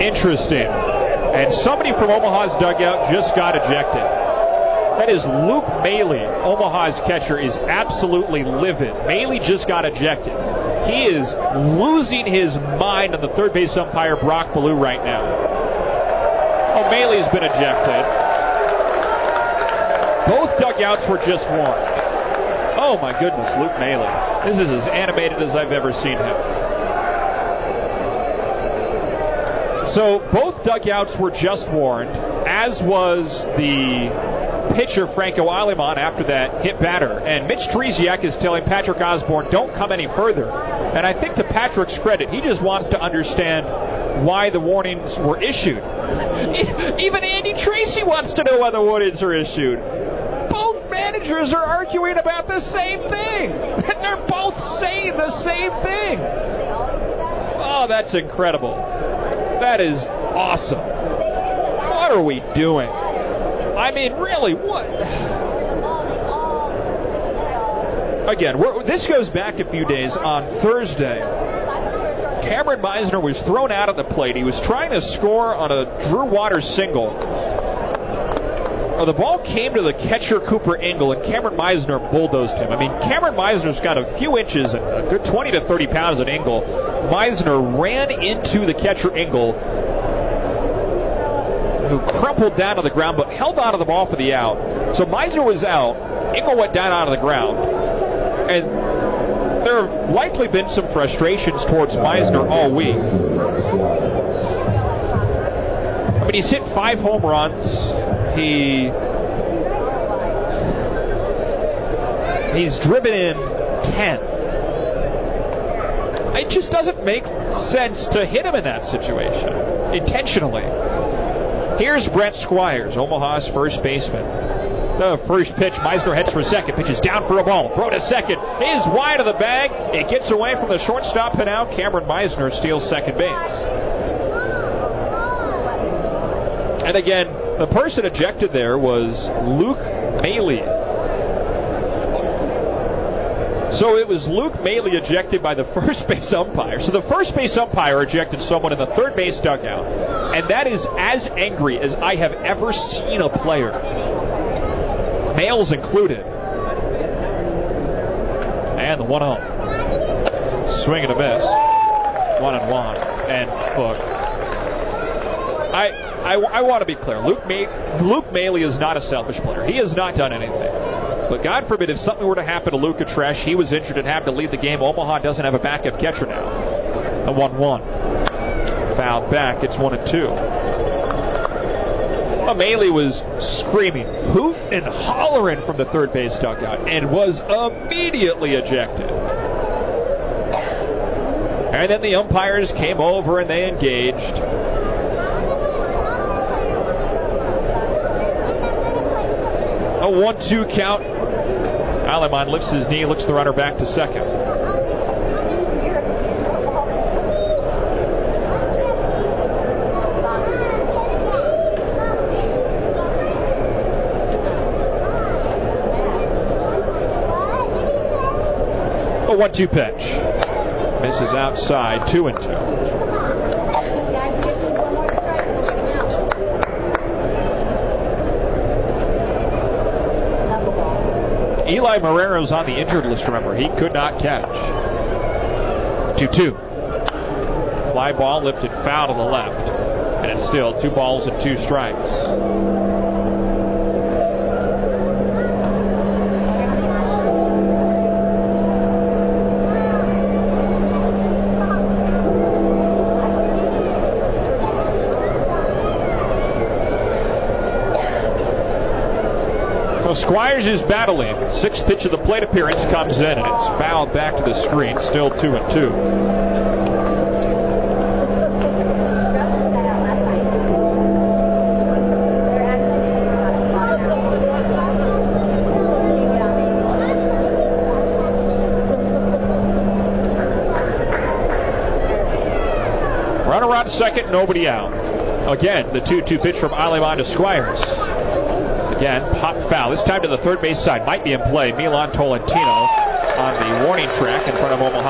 Interesting. And somebody from Omaha's dugout just got ejected. That is Luke Maile. Omaha's catcher is absolutely livid. Maile just got ejected. He is losing his mind on the third base umpire, Brock Ballou, right now. Oh, Maile's been ejected. Both dugouts were just warned. Oh, my goodness, Luke Maile. This is as animated as I've ever seen him. So both dugouts were just warned, as was the pitcher Franco Aleman after that hit batter. And Mitch Tresiak is telling Patrick Osborne, don't come any further. And I think to Patrick's credit, he just wants to understand why the warnings were issued. Even Andy Tracy wants to know why the warnings are issued. Both managers are arguing about the same thing. They're both saying the same thing. Oh, that's incredible. That is awesome. What are we doing? I mean, really, what? Again, this goes back a few days. On Thursday, Cameron Meisner was thrown out at the plate. He was trying to score on a Drew Waters single. The ball came to the catcher, Cooper Engel, and Cameron Meisner bulldozed him. I mean, Cameron Meisner's got a few inches, a good 20 to 30 pounds at Engel. Meisner ran into the catcher, Engel, who crumpled down to the ground but held onto the ball for the out. So Meisner was out. Engel went down onto the ground. And there have likely been some frustrations towards Meisner all week. I mean, he's hit 5 home runs. He's driven in 10. It just doesn't make sense to hit him in that situation intentionally. Here's Brent Squires, Omaha's first baseman. The first pitch, Meisner heads for second. Pitches down for a ball. Throw to second. Is wide of the bag. It gets away from the shortstop, and now Cameron Meisner steals second base. And again, the person ejected there was Luke Maile. So it was Luke Maile ejected by the first base umpire. So the first base umpire ejected someone in the third base dugout. And that is as angry as I have ever seen a player. Males included. And the 1-0. Swing and a miss. 1-1. And look, I want to be clear. Luke Maile is not a selfish player. He has not done anything. But God forbid if something were to happen to Luca Tresh, he was injured and had to lead the game. Omaha doesn't have a backup catcher now. A 1-1. Fouled back. It's 1-2. Maile was screaming, hooting and hollering from the third base dugout and was immediately ejected. And then the umpires came over and they engaged. A 1-2 count. Aleman lifts his knee, looks the runner back to second. A 1-2 pitch. Misses outside, 2-2. Eli Marrero's on the injured list, remember. He could not catch. 2-2. Fly ball lifted foul to the left. And it's still 2 balls and 2 strikes. Squires is battling. 6th pitch of the plate appearance comes in, and it's fouled back to the screen. Still 2-2. Runner on second, nobody out. Again, the 2-2 pitch from Aleman to Squires. Again, pop foul. This time to the third base side. Might be in play. Milan Tolentino on the warning track in front of Omaha.